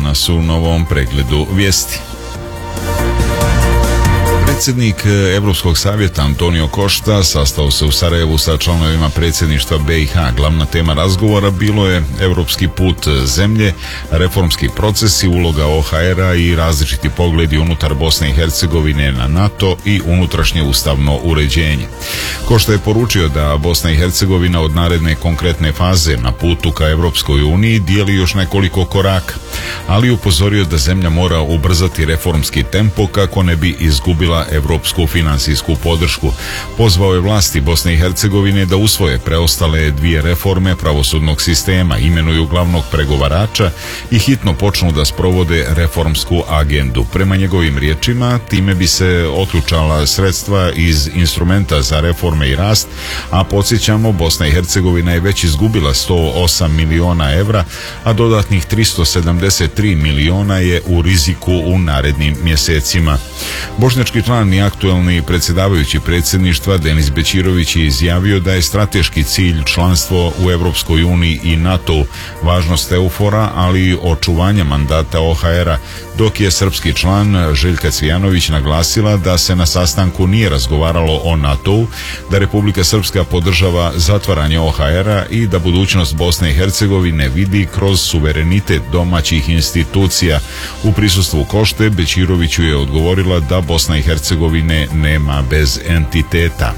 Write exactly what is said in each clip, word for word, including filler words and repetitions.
danas u novom pregledu vijesti. Predsjednik Europskog savjeta Antonio Costa sastao se u Sarajevu sa članovima predsjedništva be i ha. Glavna tema razgovora bilo je europski put zemlje, reformski procesi, uloga o ha era i različiti pogledi unutar Bosne i Hercegovine na NATO i unutrašnje ustavno uređenje. Costa je poručio da Bosna i Hercegovina od naredne konkretne faze na putu ka Europskoj uniji dijeli još nekoliko koraka, ali upozorio da zemlja mora ubrzati reformski tempo kako ne bi izgubila europsku finansijsku podršku. Pozvao je vlasti Bosne i Hercegovine da usvoje preostale dvije reforme pravosudnog sistema, imenuju glavnog pregovarača i hitno počnu da sprovode reformsku agendu. Prema njegovim riječima, time bi se otključala sredstva iz instrumenta za reforme i rast, a podsjećamo, Bosna i Hercegovina je već izgubila sto osam miliona evra, a dodatnih tristo sedamdeset tri miliona je u riziku u narednim mjesecima. Bošnjački član i aktuelni predsjedavajući predsjedništva Denis Bećirović je izjavio da je strateški cilj članstvo u Europskoj uniji i NATO, važnost EUFOR-a, ali i očuvanja mandata o ha era, dok je srpski član Željka Cvijanović naglasila da se na sastanku nije razgovaralo o NATO-u, da Republika Srpska podržava zatvaranje o ha era i da budućnost Bosne i Hercegovine vidi kroz suverenitet domaćih institucija. U prisustvu Košte Bećiroviću je odgovorila da Bosna i Hercegovine nema bez entiteta.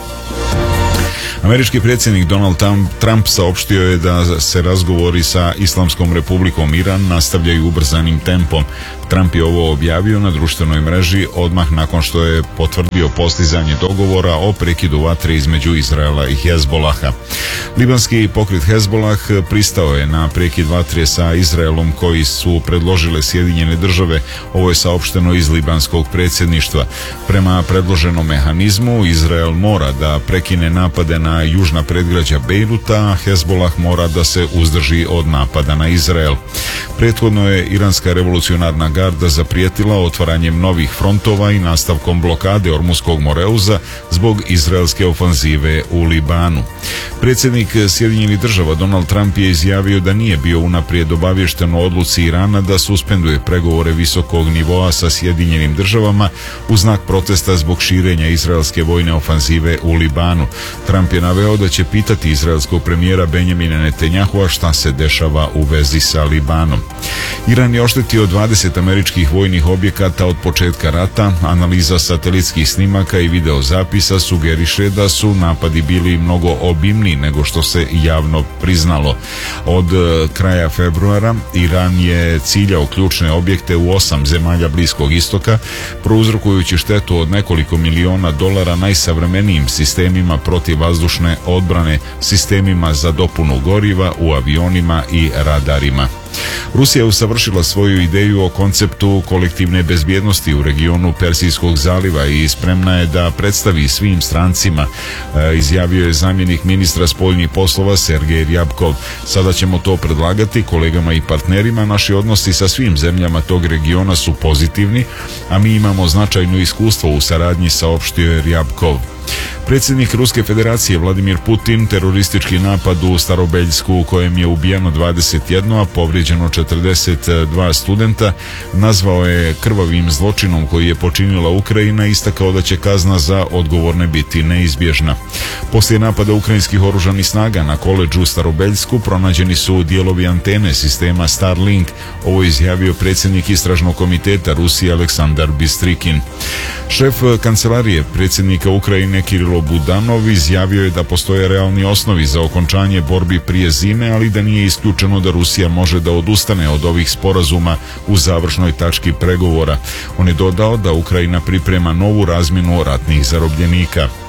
Američki predsjednik Donald Trump saopštio je da se razgovori sa Islamskom republikom Iran nastavljaju ubrzanim tempom. Trump je ovo objavio na društvenoj mreži odmah nakon što je potvrdio postizanje dogovora o prekidu vatre između Izraela i Hezbolaha. Libanski pokret Hezbolah pristao je na prekid vatre sa Izraelom koji su predložile Sjedinjene države. Ovo je saopšteno iz libanskog predsjedništva. Prema predloženom mehanizmu, Izrael mora da prekine napade na južna predgrađa Bejruta, a Hezbolah mora da se uzdrži od napada na Izrael. Prethodno je iranska revolucionarna garda zaprijetila otvaranjem novih frontova i nastavkom blokade Ormuskog Moreuza zbog izraelske ofanzive u Libanu. Predsjednik Sjedinjenih država Donald Trump je izjavio da nije bio unaprijed obavješten o odluci Irana da suspenduje pregovore visokog nivoa sa Sjedinjenim državama u znak protesta zbog širenja izraelske vojne ofanzive u Libanu. Trump je naveo da će pitati izraelskog premijera Benjamina Netanjahua šta se dešava u vezi sa Libanom. Iran je oštetio dvadeset američkih vojnih objekata od početka rata. Analiza satelitskih snimaka i videozapisa sugeriše da su napadi bili mnogo obimniji nego što se javno priznalo. Od kraja februara Iran je ciljao ključne objekte u osam zemalja Bliskog istoka, prouzrokujući štetu od nekoliko miliona dolara najsavremenijim sistemima protivvazdušne odbrane, sistemima za dopunu goriva u avionima i radarima. Rusija je usavršila svoju ideju o konceptu kolektivne bezbjednosti u regionu Persijskog zaliva i spremna je da predstavi svim strancima, e, izjavio je zamjenik ministra spoljnih poslova Sergej Ryabkov. Sada ćemo to predlagati kolegama i partnerima. Naši odnosi sa svim zemljama tog regiona su pozitivni, a mi imamo značajno iskustvo u saradnji, saopštio je Ryabkov. Predsjednik Ruske federacije Vladimir Putin teroristički napad u Starobeljsku u kojem je ubijeno dvadeset jedan, a povrijeđeno četrdeset dva studenta, nazvao je krvavim zločinom koji je počinila Ukrajina i istakao da će kazna za odgovorne biti neizbježna. Poslije napada ukrajinskih oružanih snaga na koledžu u Starobeljsku pronađeni su dijelovi antene sistema Starlink. Ovo je izjavio predsjednik istražnog komiteta Rusije Aleksandar Bistrikin. Šef kancelarije predsjednika Ukrajine Kirilo Budanov izjavio je da postoje realni osnovi za okončanje borbi prije zime, ali da nije isključeno da Rusija može da odustane od ovih sporazuma u završnoj tački pregovora. On je dodao da Ukrajina priprema novu razmjenu ratnih zarobljenika.